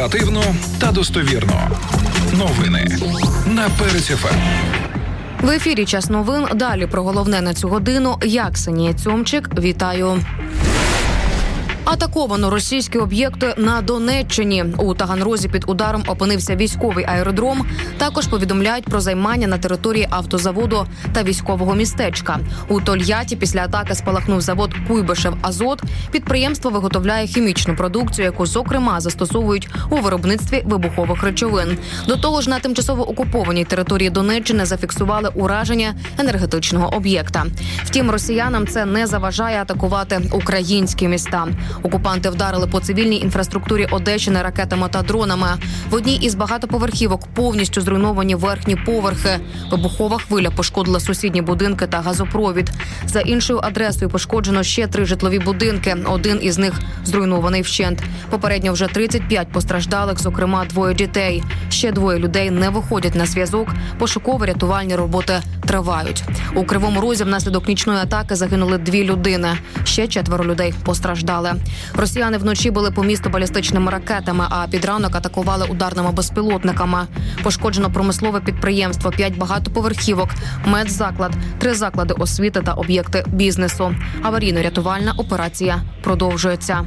Оперативно та достовірно. Новини на Перець ФМ. В ефірі «Час новин». Далі про головне на цю годину. Я, Ксенія Цьомчик. Вітаю. Атаковано російські об'єкти на Донеччині. У Таганрозі під ударом опинився військовий аеродром. Також повідомляють про займання на території автозаводу та військового містечка. У Тольятті після атаки спалахнув завод «Куйбишев Азот». Підприємство виготовляє хімічну продукцію, яку, зокрема, застосовують у виробництві вибухових речовин. До того ж, на тимчасово окупованій території Донеччини зафіксували ураження енергетичного об'єкта. Втім, росіянам це не заважає атакувати українські міста. Окупанти вдарили по цивільній інфраструктурі Одещини ракетами та дронами. В одній із багатоповерхівок повністю зруйновані верхні поверхи. Вибухова хвиля пошкодила сусідні будинки та газопровід. За іншою адресою пошкоджено ще 3 житлові будинки. Один із них зруйнований вщент. Попередньо вже 35 постраждалих, зокрема 2 дітей. Ще 2 людей не виходять на зв'язок. Пошуково-рятувальні роботи тривають. У Кривому Розі внаслідок нічної атаки загинули 2 людини. Ще 4 людей постраждали. Росіяни вночі били по місту балістичними ракетами, а під ранок атакували ударними безпілотниками. Пошкоджено промислове підприємство, 5 багатоповерхівок, медзаклад, 3 заклади освіти та об'єкти бізнесу. Аварійно-рятувальна операція продовжується.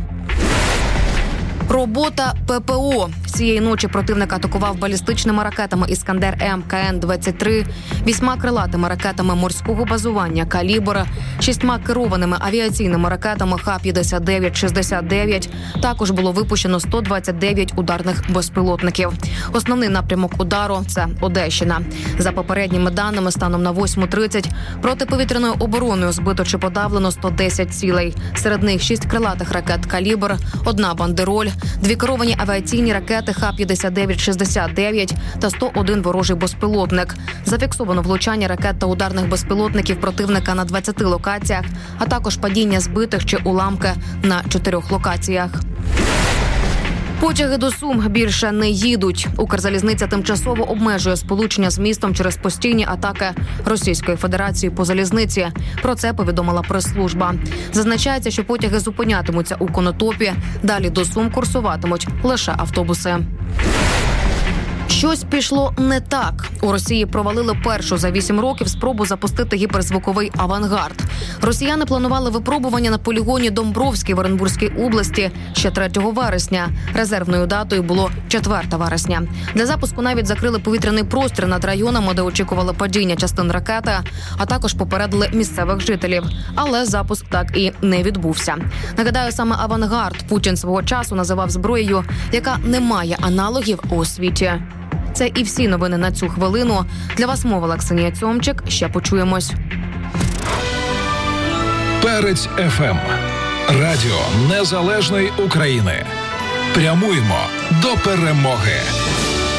Робота ППО. Цієї ночі противник атакував балістичними ракетами «Іскандер-М», КН-23, 8 крилатими ракетами морського базування «Калібр», 6 керованими авіаційними ракетами Х-59-69. Також було випущено 129 ударних безпілотників. Основний напрямок удару – це Одещина. За попередніми даними, станом на 8:30 протиповітряною обороною збито чи подавлено 110 цілей. Серед них 6 крилатих ракет «Калібр», 1 бандероль, 2 керовані авіаційні ракети Х-59-69 та 101 ворожий безпілотник. Зафіксовано влучання ракет та ударних безпілотників противника на 20 локаціях, а також падіння збитих чи уламки на 4 локаціях. Потяги до Сум більше не їдуть. Укрзалізниця тимчасово обмежує сполучення з містом через постійні атаки Російської Федерації по залізниці. Про це повідомила прес-служба. Зазначається, що потяги зупинятимуться у Конотопі. Далі до Сум курсуватимуть лише автобуси. Щось пішло не так. У Росії провалили першу за 8 років спробу запустити гіперзвуковий авангард. Росіяни планували випробування на полігоні Домбровський в Оренбурзькій області ще 3 вересня. Резервною датою було 4 вересня. Для запуску навіть закрили повітряний простір над районами, де очікували падіння частин ракети, а також попередили місцевих жителів. Але запуск так і не відбувся. Нагадаю, саме авангард Путін свого часу називав зброєю, яка не має аналогів у світі. Це і всі новини на цю хвилину. Для вас мовила Ксенія Цьомчик. Ще почуємось. Перець ФМ. Радіо Незалежної України. Прямуємо до перемоги.